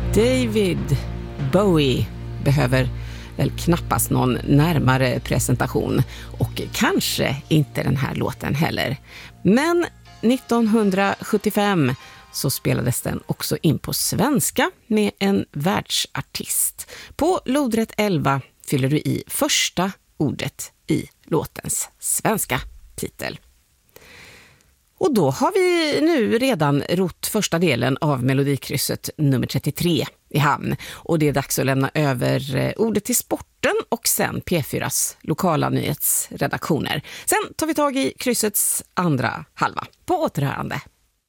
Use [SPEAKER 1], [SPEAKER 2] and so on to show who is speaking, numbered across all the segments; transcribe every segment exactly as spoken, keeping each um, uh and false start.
[SPEAKER 1] David Bowie behöver väl knappast någon närmare presentation och kanske inte den här låten heller. Men nittonhundrasjuttiofem så spelades den också in på svenska med en världsartist. På lodrätt elva fyller du i första ordet i låtens svenska titel. Och då har vi nu redan rott första delen av Melodikrysset nummer trettiotre i hamn. Och det är dags att lämna över ordet till sporten och sen P fyras lokala nyhetsredaktioner. Sen tar vi tag i kryssets andra halva. På återhörande.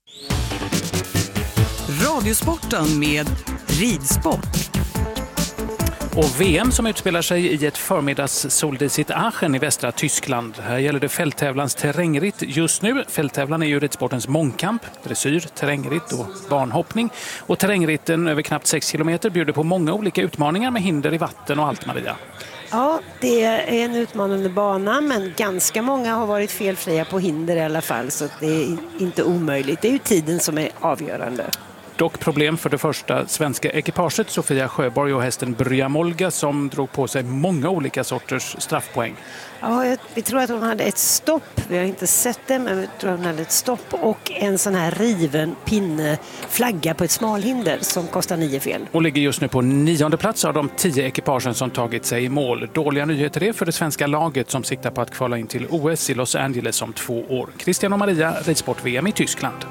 [SPEAKER 2] Radiosporten med ridsport.
[SPEAKER 3] Och V M som utspelar sig i ett förmiddags soldisigt Aachen i västra Tyskland. Här gäller det fälttävlans terrängritt just nu. Fälttävlan är ju ridsportens mångkamp, dressyr, terrängritt och banhoppning. Och terrängritten över knappt sex kilometer bjuder på många olika utmaningar med hinder i vatten och allt, Maria.
[SPEAKER 4] Ja, det är en utmanande bana, men ganska många har varit felfria på hinder i alla fall, så det är inte omöjligt. Det är ju tiden som är avgörande.
[SPEAKER 3] Dock problem för det första svenska ekipaget, Sofia Sjöborg och hästen Bryamolga, som drog på sig många olika sorters straffpoäng.
[SPEAKER 4] Ja, vi tror att hon hade ett stopp. Vi har inte sett det, men vi tror att hon hade ett stopp och en sån här riven pinne flagga på ett smalhinder som kostar nio fel.
[SPEAKER 3] Och ligger just nu på nionde plats av de tio ekipagen som tagit sig i mål. Dåliga nyheter är för det svenska laget som siktar på att kvala in till O S i Los Angeles om två år. Christian och Maria, ridsport-V M i Tyskland.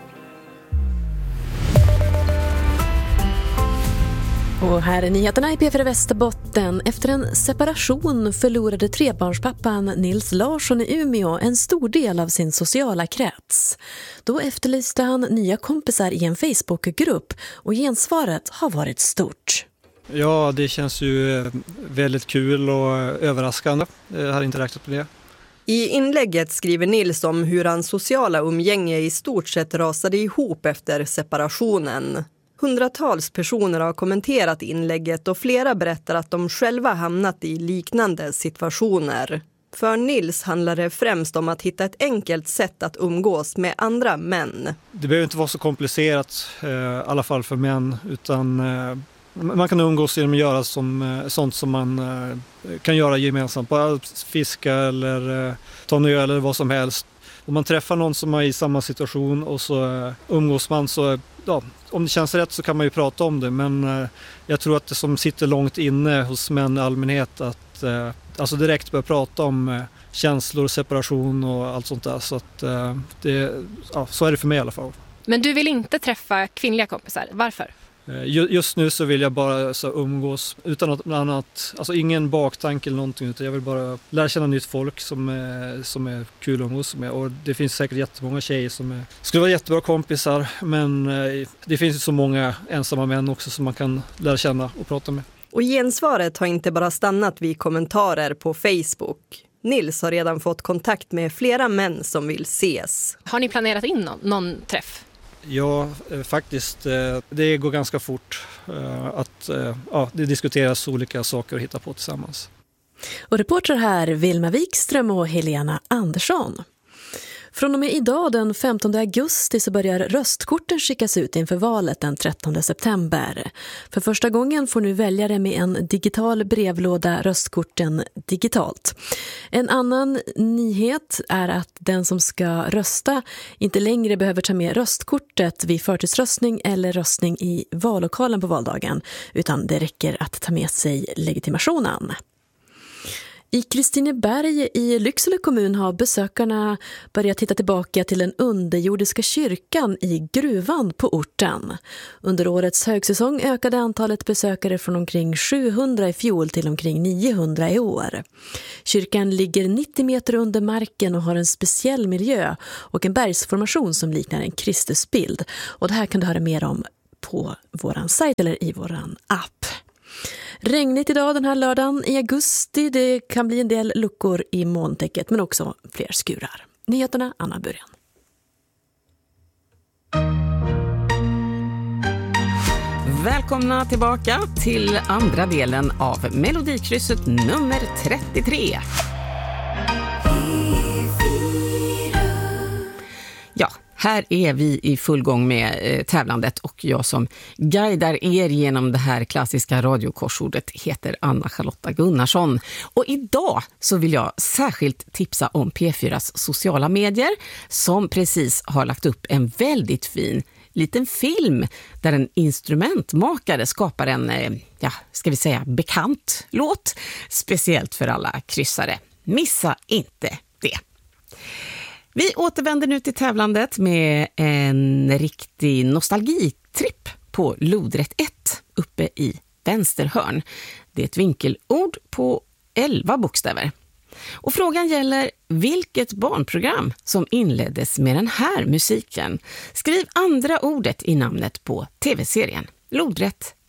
[SPEAKER 5] Och här är nyheterna i P fyra Västerbotten. Efter en separation förlorade trebarnspappan Nils Larsson i Umeå en stor del av sin sociala krets. Då efterlyste han nya kompisar i en Facebookgrupp och gensvaret har varit stort.
[SPEAKER 6] Ja, det känns ju väldigt kul och överraskande. Jag hade inte räknat med det.
[SPEAKER 7] I inlägget skriver Nils om hur hans sociala umgänge i stort sett rasade ihop efter separationen. Hundratals personer har kommenterat inlägget och flera berättar att de själva hamnat i liknande situationer. För Nils handlar det främst om att hitta ett enkelt sätt att umgås med andra män.
[SPEAKER 6] Det behöver inte vara så komplicerat, eh, i alla fall för män, utan eh, man kan umgås genom att göra som, eh, sånt som man eh, kan göra gemensamt. Bara fiska eller eh, ta en öl eller vad som helst. Om man träffar någon som är i samma situation och så eh, umgås man, så ja, om det känns rätt så kan man ju prata om det, men eh, jag tror att det som sitter långt inne hos män i allmänhet att eh, alltså direkt börja prata om eh, känslor, separation och allt sånt där, så att eh, det, ja, så är det för mig i alla fall.
[SPEAKER 8] Men du vill inte träffa kvinnliga kompisar, varför?
[SPEAKER 6] Eh, just nu så vill jag bara så, umgås utan något annat, alltså ingen baktanke eller någonting, utan jag vill bara lära känna nytt folk som är, som är kul att umgås med, och det finns säkert jättemånga tjejer som är, skulle vara jättebra kompisar, men eh, det finns ju så många ensamma män också som man kan lära känna och prata med.
[SPEAKER 7] Och gensvaret har inte bara stannat vid kommentarer på Facebook. Nils har redan fått kontakt med flera män som vill ses.
[SPEAKER 8] Har ni planerat in någon, någon träff?
[SPEAKER 6] Ja, faktiskt. Det går ganska fort att ja, det diskuteras olika saker och hitta på tillsammans.
[SPEAKER 5] Och reporter här Vilma Wikström och Helena Andersson. Från och med idag den femtonde augusti så börjar röstkorten skickas ut inför valet den trettonde september. För första gången får nu väljare med en digital brevlåda röstkorten digitalt. En annan nyhet är att den som ska rösta inte längre behöver ta med röstkortet vid förtidsröstning eller röstning i vallokalen på valdagen, utan det räcker att ta med sig legitimationen. I Kristineberg i Lycksele kommun har besökarna börjat titta tillbaka till den underjordiska kyrkan i gruvan på orten. Under årets högsäsong ökade antalet besökare från omkring sjuhundra i fjol till omkring niohundra i år. Kyrkan ligger nittio meter under marken och har en speciell miljö och en bergsformation som liknar en Kristusbild. Och det här kan du höra mer om på våran sajt eller i våran app. Regnigt idag den här lördagen i augusti. Det kan bli en del luckor i molntäcket men också fler skurar. Nyheterna, Anna Början.
[SPEAKER 1] Välkomna tillbaka till andra delen av Melodikrysset nummer trettiotre. Ja, Här är vi i full gång med eh, tävlandet och jag som guidar er genom det här klassiska radiokorsordet heter Anna-Charlotta Gunnarsson. Och idag så vill jag särskilt tipsa om P fyras sociala medier som precis har lagt upp en väldigt fin liten film där en instrumentmakare skapar en, eh, ja, ska vi säga, bekant låt, speciellt för alla kryssare. Missa inte det. Vi återvänder nu till tävlandet med en riktig nostalgitripp på lodrätt ett uppe i vänsterhörn. Det är ett vinkelord på elva bokstäver. Och frågan gäller vilket barnprogram som inleddes med den här musiken. Skriv andra ordet i namnet på tv-serien. Lodrätt